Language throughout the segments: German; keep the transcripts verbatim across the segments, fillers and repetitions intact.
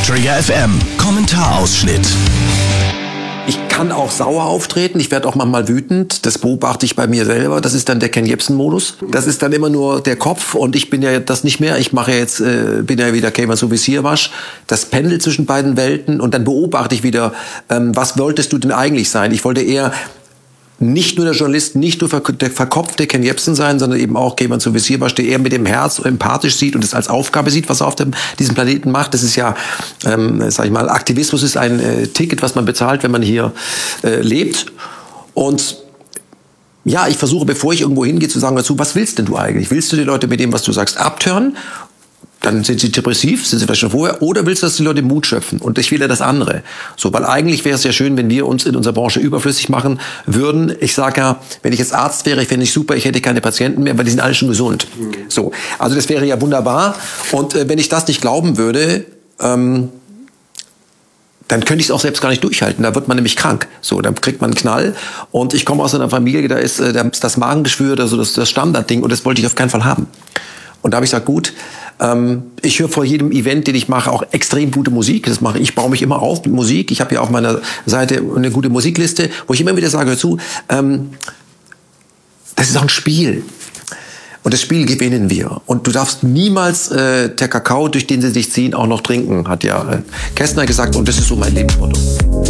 Trigger F M Kommentarausschnitt. Ich kann auch sauer auftreten, ich werde auch manchmal wütend, das beobachte ich bei mir selber, das ist dann der Ken Jebsen-Modus. Das ist dann immer nur der Kopf und ich bin ja das nicht mehr, ich mache jetzt, äh, bin ja wieder Kämer so wie Sierwasch, das pendelt zwischen beiden Welten und dann beobachte ich wieder, ähm, was wolltest du denn eigentlich sein? Ich wollte eher nicht nur der Journalist, nicht nur der verkopfte Ken Jebsen sein, sondern eben auch jemand so wie Sierwasch, der eher mit dem Herz empathisch sieht und es als Aufgabe sieht, was er auf dem, diesem Planeten macht. Das ist ja, ähm, sag ich mal, Aktivismus ist ein äh, Ticket, was man bezahlt, wenn man hier äh, lebt. Und ja, ich versuche, bevor ich irgendwo hingehe, zu sagen dazu, was willst denn du eigentlich? Willst du die Leute mit dem, was du sagst, abtören? Dann sind sie depressiv, sind sie vielleicht schon vorher, oder willst du, dass die Leute Mut schöpfen? Und ich will ja das andere. So, weil eigentlich wäre es ja schön, wenn wir uns in unserer Branche überflüssig machen würden. Ich sage ja, wenn ich jetzt Arzt wäre, ich fände ich super, ich hätte keine Patienten mehr, weil die sind alle schon gesund. Mhm. So, also das wäre ja wunderbar. Und äh, wenn ich das nicht glauben würde, ähm, dann könnte ich es auch selbst gar nicht durchhalten. Da wird man nämlich krank. So, dann kriegt man einen Knall. Und ich komme aus einer Familie, da ist äh, das Magengeschwür, also das, das Standardding, und das wollte ich auf keinen Fall haben. Und da habe ich gesagt, gut, ähm, ich höre vor jedem Event, den ich mache, auch extrem gute Musik. Das mache ich, ich baue mich immer auf mit Musik. Ich habe ja auf meiner Seite eine gute Musikliste, wo ich immer wieder sage, hör zu, ähm, das ist auch ein Spiel. Und das Spiel gewinnen wir. Und du darfst niemals äh, der Kakao, durch den sie dich ziehen, auch noch trinken, hat ja äh, Kästner gesagt. Und das ist so mein Lebensmotto.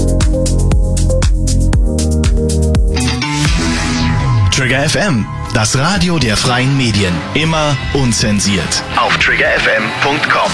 Trigger F M, das Radio der freien Medien. Immer unzensiert. Auf trigger f m punkt com.